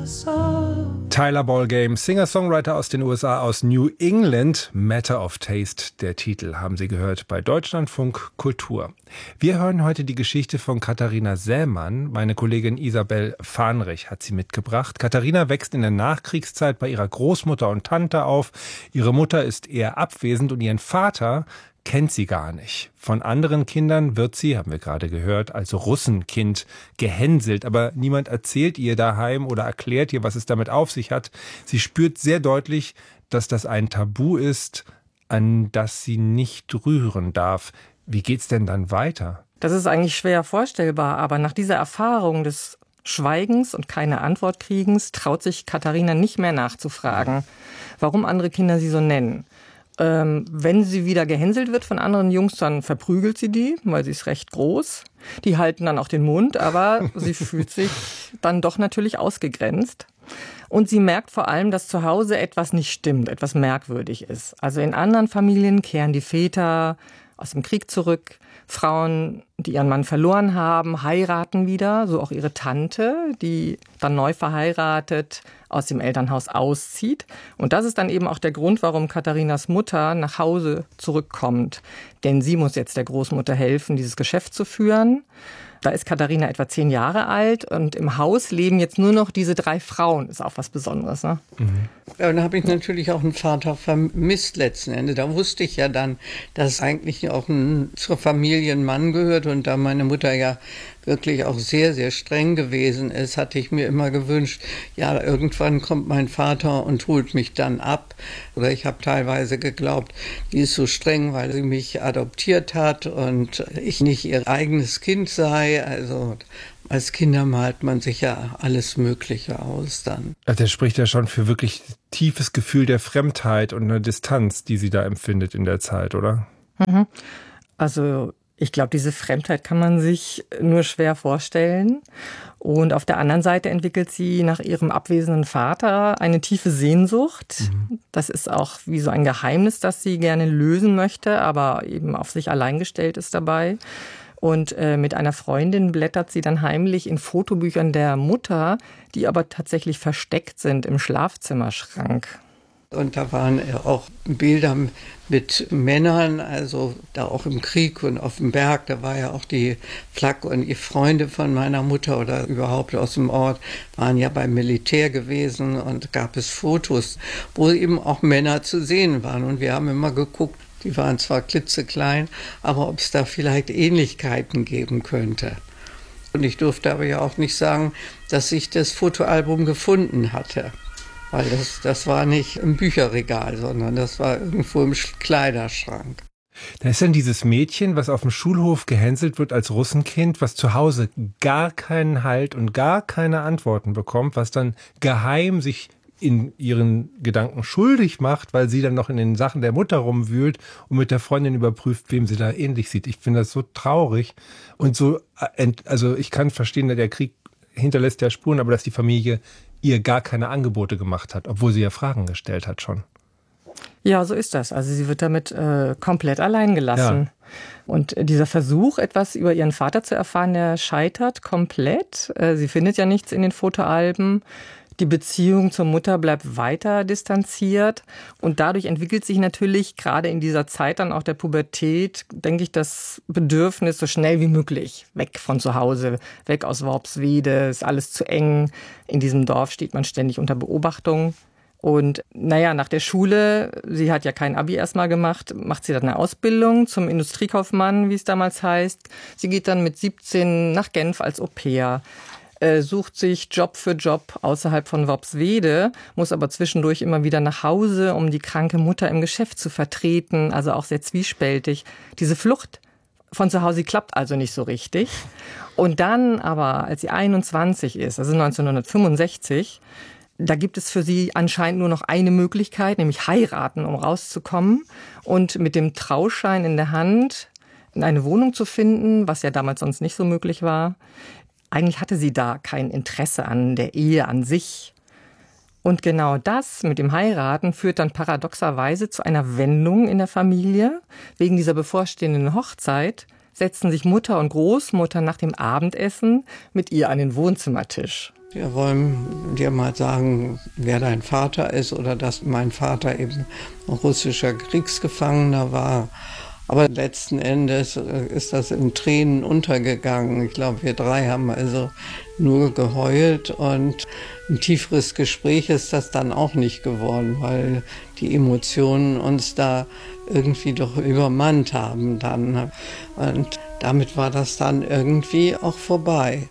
Tyler Ballgame, Singer-Songwriter aus den USA, aus New England. Matter of Taste, der Titel, haben Sie gehört bei Deutschlandfunk Kultur. Wir hören heute die Geschichte von Katharina Sämann. Meine Kollegin Isabel Fahnrich hat sie mitgebracht. Katharina wächst in der Nachkriegszeit bei ihrer Großmutter und Tante auf. Ihre Mutter ist eher abwesend und ihren Vater kennt sie gar nicht. Von anderen Kindern wird sie, haben wir gerade gehört, als Russenkind gehänselt. Aber niemand erzählt ihr daheim oder erklärt ihr, was es damit auf sich hat. Sie spürt sehr deutlich, dass das ein Tabu ist, an das sie nicht rühren darf. Wie geht's denn dann weiter? Das ist eigentlich schwer vorstellbar, aber nach dieser Erfahrung des Schweigens und keine Antwort kriegens traut sich Katharina nicht mehr nachzufragen, warum andere Kinder sie so nennen. Wenn sie wieder gehänselt wird von anderen Jungs, dann verprügelt sie die, weil sie ist recht groß. Die halten dann auch den Mund, aber sie fühlt sich dann doch natürlich ausgegrenzt. Und sie merkt vor allem, dass zu Hause etwas nicht stimmt, etwas merkwürdig ist. Also in anderen Familien kehren die Väter aus dem Krieg zurück. Frauen, die ihren Mann verloren haben, heiraten wieder, so auch ihre Tante, die dann neu verheiratet aus dem Elternhaus auszieht. Und das ist dann eben auch der Grund, warum Katharinas Mutter nach Hause zurückkommt. Denn sie muss jetzt der Großmutter helfen, dieses Geschäft zu führen. Da ist Katharina etwa 10 Jahre alt und im Haus leben jetzt nur noch diese 3 Frauen. Ist auch was Besonderes, ne? Mhm. Ja, und da habe ich natürlich auch einen Vater vermisst letzten Endes. Da wusste ich ja dann, dass eigentlich auch zur Familie ein Mann gehört. Und da meine Mutter ja wirklich auch sehr, sehr streng gewesen ist, hatte ich mir immer gewünscht, ja, irgendwann kommt mein Vater und holt mich dann ab. Oder ich habe teilweise geglaubt, die ist so streng, weil sie mich adoptiert hat und ich nicht ihr eigenes Kind sei. Also als Kinder malt man sich ja alles Mögliche aus dann. Also das spricht ja schon für wirklich tiefes Gefühl der Fremdheit und eine Distanz, die sie da empfindet in der Zeit, oder? Mhm. Also ich glaube, diese Fremdheit kann man sich nur schwer vorstellen. Und auf der anderen Seite entwickelt sie nach ihrem abwesenden Vater eine tiefe Sehnsucht. Mhm. Das ist auch wie so ein Geheimnis, das sie gerne lösen möchte, aber eben auf sich allein gestellt ist dabei. Und mit einer Freundin blättert sie dann heimlich in Fotobüchern der Mutter, die aber tatsächlich versteckt sind im Schlafzimmerschrank. Und da waren auch Bilder mit Männern, also da auch im Krieg und auf dem Berg. Da war ja auch die Flak und die Freunde von meiner Mutter oder überhaupt aus dem Ort waren ja beim Militär gewesen und gab es Fotos, wo eben auch Männer zu sehen waren. Und wir haben immer geguckt, die waren zwar klitzeklein, aber ob es da vielleicht Ähnlichkeiten geben könnte. Und ich durfte aber ja auch nicht sagen, dass ich das Fotoalbum gefunden hatte. Weil das war nicht im Bücherregal, sondern das war irgendwo im Kleiderschrank. Da ist dann dieses Mädchen, was auf dem Schulhof gehänselt wird als Russenkind, was zu Hause gar keinen Halt und gar keine Antworten bekommt, was dann geheim sich in ihren Gedanken schuldig macht, weil sie dann noch in den Sachen der Mutter rumwühlt und mit der Freundin überprüft, wem sie da ähnlich sieht. Ich finde das so traurig und so, also ich kann verstehen, dass der Krieg hinterlässt ja Spuren, aber dass die Familie ihr gar keine Angebote gemacht hat, obwohl sie ja Fragen gestellt hat schon. Ja, so ist das. Also sie wird damit komplett allein gelassen. Ja. Und dieser Versuch, etwas über ihren Vater zu erfahren, der scheitert komplett. Sie findet ja nichts in den Fotoalben. Die Beziehung zur Mutter bleibt weiter distanziert und dadurch entwickelt sich natürlich gerade in dieser Zeit dann auch der Pubertät, denke ich, das Bedürfnis, so schnell wie möglich weg von zu Hause, weg aus Worpswede, ist alles zu eng. In diesem Dorf steht man ständig unter Beobachtung. Und nach der Schule, sie hat ja kein Abi erstmal gemacht, macht sie dann eine Ausbildung zum Industriekaufmann, wie es damals heißt. Sie geht dann mit 17 nach Genf als Au-pair. Sucht sich Job für Job außerhalb von Worpswede, muss aber zwischendurch immer wieder nach Hause, um die kranke Mutter im Geschäft zu vertreten, also auch sehr zwiespältig. Diese Flucht von zu Hause klappt also nicht so richtig. Und dann aber, als sie 21 ist, also 1965, da gibt es für sie anscheinend nur noch eine Möglichkeit, nämlich heiraten, um rauszukommen und mit dem Trauschein in der Hand eine Wohnung zu finden, was ja damals sonst nicht so möglich war. Eigentlich hatte sie da kein Interesse an der Ehe an sich. Und genau das mit dem Heiraten führt dann paradoxerweise zu einer Wendung in der Familie. Wegen dieser bevorstehenden Hochzeit setzen sich Mutter und Großmutter nach dem Abendessen mit ihr an den Wohnzimmertisch. Wir wollen dir mal sagen, wer dein Vater ist oder dass mein Vater eben ein russischer Kriegsgefangener war. Aber letzten Endes ist das in Tränen untergegangen. Ich glaube, wir drei haben also nur geheult und ein tieferes Gespräch ist das dann auch nicht geworden, weil die Emotionen uns da irgendwie doch übermannt haben dann. Und damit war das dann irgendwie auch vorbei.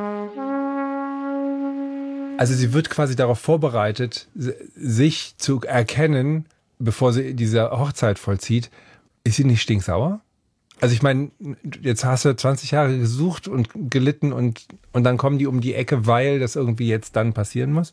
Also sie wird quasi darauf vorbereitet, sich zu erkennen, bevor sie diese Hochzeit vollzieht. Ist sie nicht stinksauer? Also ich meine, jetzt hast du 20 Jahre gesucht und gelitten und dann kommen die um die Ecke, weil das irgendwie jetzt dann passieren muss?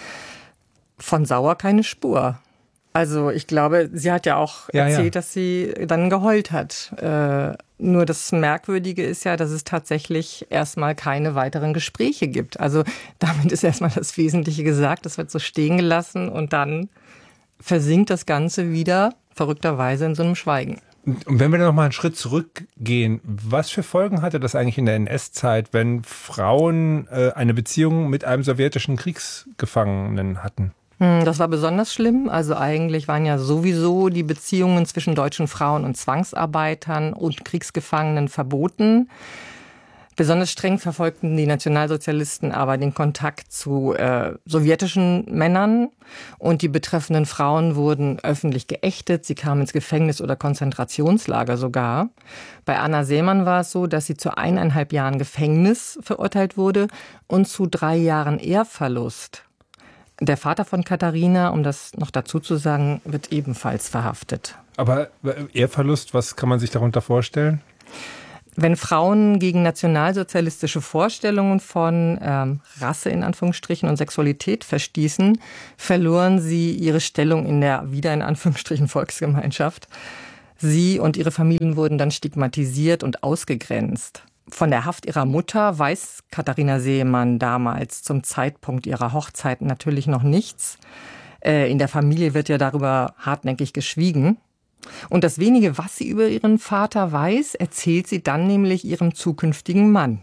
Von sauer keine Spur. Also ich glaube, sie hat ja auch erzählt, dass sie dann geheult hat. Nur das Merkwürdige ist ja, dass es tatsächlich erstmal keine weiteren Gespräche gibt. Also damit ist erstmal das Wesentliche gesagt, das wird so stehen gelassen und dann versinkt das Ganze wieder verrückterweise in so einem Schweigen. Und wenn wir dann noch mal einen Schritt zurückgehen, was für Folgen hatte das eigentlich in der NS-Zeit, wenn Frauen eine Beziehung mit einem sowjetischen Kriegsgefangenen hatten? Das war besonders schlimm. Also eigentlich waren ja sowieso die Beziehungen zwischen deutschen Frauen und Zwangsarbeitern und Kriegsgefangenen verboten. Besonders streng verfolgten die Nationalsozialisten aber den Kontakt zu sowjetischen Männern und die betreffenden Frauen wurden öffentlich geächtet. Sie kamen ins Gefängnis oder Konzentrationslager sogar. Bei Anna Seemann war es so, dass sie zu 1,5 Jahren Gefängnis verurteilt wurde und zu 3 Jahren Ehrverlust. Der Vater von Katharina, um das noch dazu zu sagen, wird ebenfalls verhaftet. Aber Ehrverlust, was kann man sich darunter vorstellen? Wenn Frauen gegen nationalsozialistische Vorstellungen von Rasse in Anführungsstrichen und Sexualität verstießen, verloren sie ihre Stellung in der wieder in Anführungsstrichen Volksgemeinschaft. Sie und ihre Familien wurden dann stigmatisiert und ausgegrenzt. Von der Haft ihrer Mutter weiß Katharina Seemann damals zum Zeitpunkt ihrer Hochzeit natürlich noch nichts. In der Familie wird ja darüber hartnäckig geschwiegen. Und das wenige, was sie über ihren Vater weiß, erzählt sie dann nämlich ihrem zukünftigen Mann.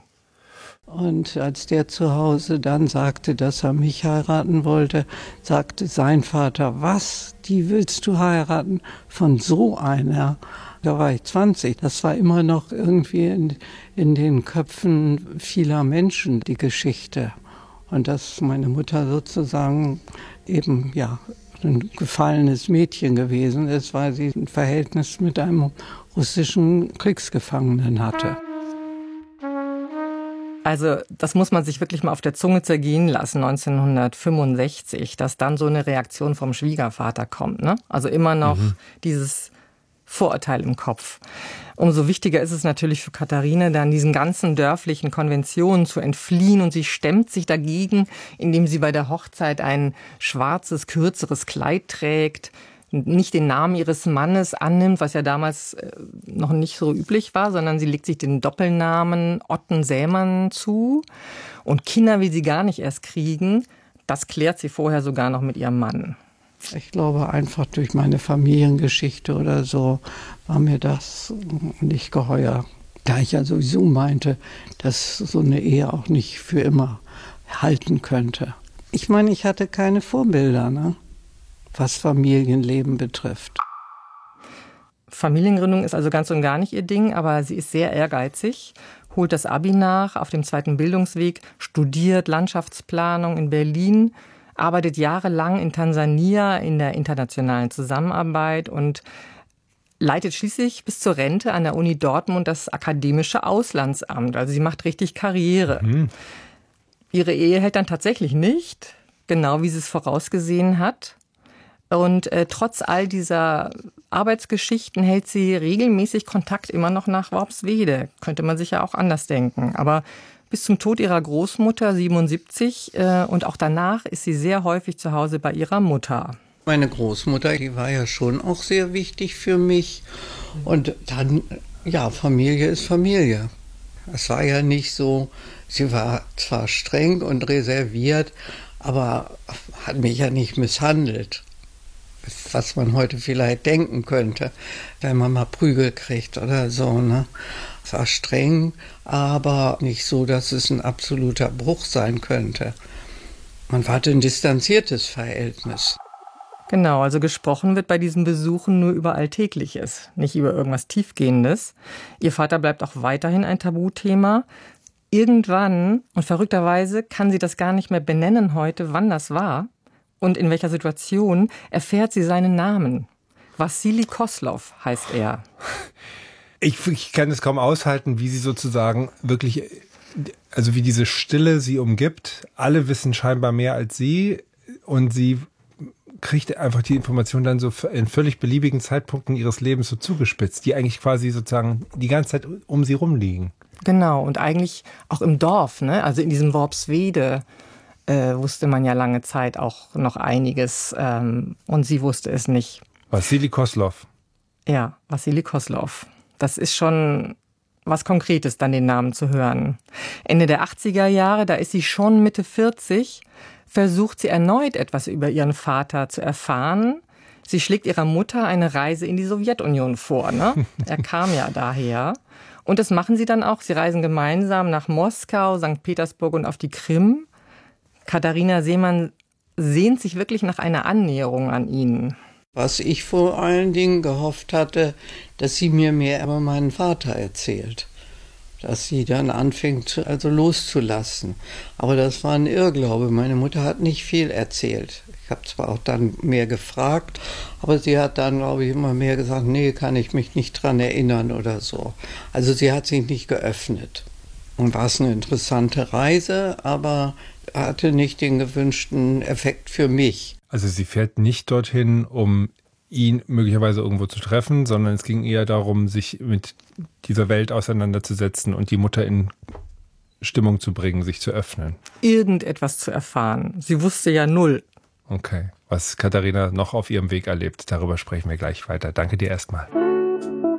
Und als der zu Hause dann sagte, dass er mich heiraten wollte, sagte sein Vater, was, die willst du heiraten von so einer? Da war ich 20. Das war immer noch irgendwie in den Köpfen vieler Menschen die Geschichte. Und dass meine Mutter sozusagen eben, ein gefallenes Mädchen gewesen ist, weil sie ein Verhältnis mit einem russischen Kriegsgefangenen hatte. Also das muss man sich wirklich mal auf der Zunge zergehen lassen, 1965, dass dann so eine Reaktion vom Schwiegervater kommt, ne? Also immer noch dieses Vorurteil im Kopf. Umso wichtiger ist es natürlich für Katharina, dann diesen ganzen dörflichen Konventionen zu entfliehen und sie stemmt sich dagegen, indem sie bei der Hochzeit ein schwarzes, kürzeres Kleid trägt, nicht den Namen ihres Mannes annimmt, was ja damals noch nicht so üblich war, sondern sie legt sich den Doppelnamen Otten Sämann zu und Kinder will sie gar nicht erst kriegen. Das klärt sie vorher sogar noch mit ihrem Mann. Ich glaube, einfach durch meine Familiengeschichte oder so war mir das nicht geheuer. Da ich ja sowieso meinte, dass so eine Ehe auch nicht für immer halten könnte. Ich meine, ich hatte keine Vorbilder, ne? Was Familienleben betrifft. Familiengründung ist also ganz und gar nicht ihr Ding, aber sie ist sehr ehrgeizig, holt das Abi nach auf dem 2. Bildungsweg, studiert Landschaftsplanung in Berlin, arbeitet jahrelang in Tansania in der internationalen Zusammenarbeit und leitet schließlich bis zur Rente an der Uni Dortmund das akademische Auslandsamt. Also sie macht richtig Karriere. Ihre Ehe hält dann tatsächlich nicht, genau wie sie es vorausgesehen hat. Und trotz all dieser Arbeitsgeschichten hält sie regelmäßig Kontakt immer noch nach Worpswede. Könnte man sich ja auch anders denken. Aber bis zum Tod ihrer Großmutter 77 und auch danach ist sie sehr häufig zu Hause bei ihrer Mutter. Meine Großmutter, die war ja schon auch sehr wichtig für mich. Und dann, Familie ist Familie. Es war ja nicht so, sie war zwar streng und reserviert, aber hat mich ja nicht misshandelt. Was man heute vielleicht denken könnte, wenn man mal Prügel kriegt oder so, ne? Es war streng, aber nicht so, dass es ein absoluter Bruch sein könnte. Man hatte ein distanziertes Verhältnis. Genau, also gesprochen wird bei diesen Besuchen nur über Alltägliches, nicht über irgendwas Tiefgehendes. Ihr Vater bleibt auch weiterhin ein Tabuthema. Irgendwann, und verrückterweise, kann sie das gar nicht mehr benennen heute, wann das war und in welcher Situation, erfährt sie seinen Namen. Wassili Kozlov heißt er. Ich kann es kaum aushalten, wie sie sozusagen wirklich, also wie diese Stille sie umgibt. Alle wissen scheinbar mehr als sie und sie kriegt einfach die Information dann so in völlig beliebigen Zeitpunkten ihres Lebens so zugespitzt, die eigentlich quasi sozusagen die ganze Zeit um sie rumliegen. Genau, und eigentlich auch im Dorf, ne? Also in diesem Worpswede wusste man ja lange Zeit auch noch einiges und sie wusste es nicht. Wassili Kozlov. Ja, Wassili Kozlov. Das ist schon was Konkretes, dann den Namen zu hören. Ende der 80er Jahre, da ist sie schon Mitte 40, versucht sie erneut etwas über ihren Vater zu erfahren. Sie schlägt ihrer Mutter eine Reise in die Sowjetunion vor, ne? Er kam ja daher. Und das machen sie dann auch. Sie reisen gemeinsam nach Moskau, St. Petersburg und auf die Krim. Katharina Seemann sehnt sich wirklich nach einer Annäherung an ihn. Was ich vor allen Dingen gehofft hatte, dass sie mir mehr über meinen Vater erzählt. Dass sie dann anfängt, also loszulassen. Aber das war ein Irrglaube. Meine Mutter hat nicht viel erzählt. Ich habe zwar auch dann mehr gefragt, aber sie hat dann, glaube ich, immer mehr gesagt, nee, kann ich mich nicht dran erinnern oder so. Also sie hat sich nicht geöffnet. Und war es eine interessante Reise, aber hatte nicht den gewünschten Effekt für mich. Also sie fährt nicht dorthin, um ihn möglicherweise irgendwo zu treffen, sondern es ging eher darum, sich mit dieser Welt auseinanderzusetzen und die Mutter in Stimmung zu bringen, sich zu öffnen. Irgendetwas zu erfahren. Sie wusste ja null. Okay. Was Katharina noch auf ihrem Weg erlebt, darüber sprechen wir gleich weiter. Danke dir erstmal.